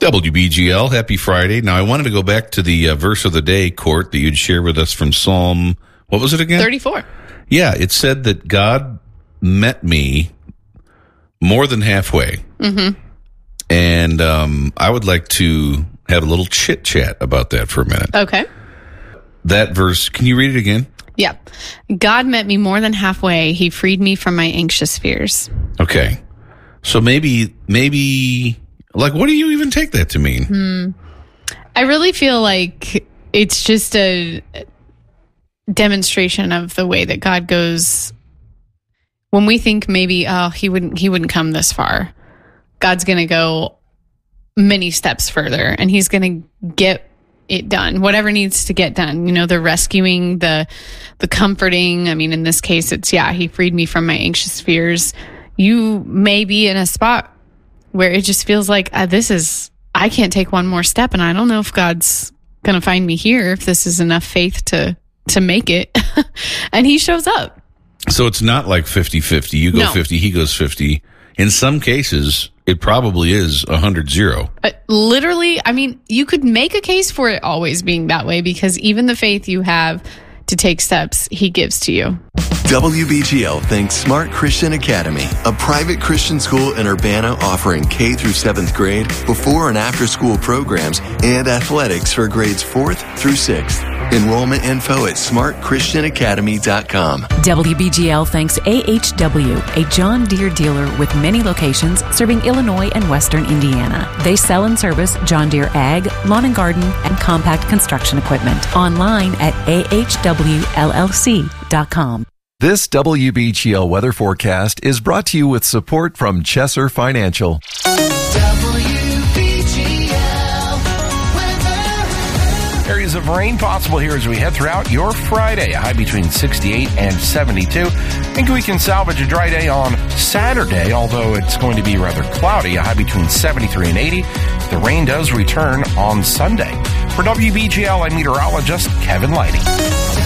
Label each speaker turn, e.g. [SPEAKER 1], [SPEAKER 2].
[SPEAKER 1] WBGL, happy Friday. Now, I wanted to go back to the verse of the day, Court, that you'd share with us from Psalm, what was it again?
[SPEAKER 2] 34.
[SPEAKER 1] Yeah, it said that God met me more than halfway. Mm-hmm. And I would like to have a little chit-chat about that for a minute.
[SPEAKER 2] Okay.
[SPEAKER 1] That verse, can you read it again?
[SPEAKER 2] Yeah. God met me more than halfway. He freed me from my anxious fears.
[SPEAKER 1] Okay. So maybe, like, what do you even take that to mean?
[SPEAKER 2] I really feel like it's just a demonstration of the way that God goes. When we think maybe, he wouldn't come this far, God's going to go many steps further, and he's going to get it done, whatever needs to get done. You know, the rescuing, the comforting. I mean, in this case, it's, he freed me from my anxious fears. You may be in a spot where it just feels like I can't take one more step, and I don't know if God's going to find me here, if this is enough faith to make it. And he shows up.
[SPEAKER 1] So it's not like 50-50. You go 50, he goes 50. In some cases, it probably is 100-0.
[SPEAKER 2] Literally, I mean, you could make a case for it always being that way, because even the faith you have to take steps, he gives to you.
[SPEAKER 3] WBGL thanks Smart Christian Academy, a private Christian school in Urbana offering K through 7th grade, before and after school programs, and athletics for grades 4th through 6th. Enrollment info at smartchristianacademy.com.
[SPEAKER 4] WBGL thanks AHW, a John Deere dealer with many locations serving Illinois and Western Indiana. They sell and service John Deere ag, lawn and garden, and compact construction equipment. Online at ahwllc.com.
[SPEAKER 5] This WBGL weather forecast is brought to you with support from Chesser Financial.
[SPEAKER 6] Areas of rain possible here as we head throughout your Friday. A high between 68 and 72. I think we can salvage a dry day on Saturday, although it's going to be rather cloudy. A high between 73 and 80. The rain does return on Sunday. For WBGL, I'm meteorologist Kevin Lighty.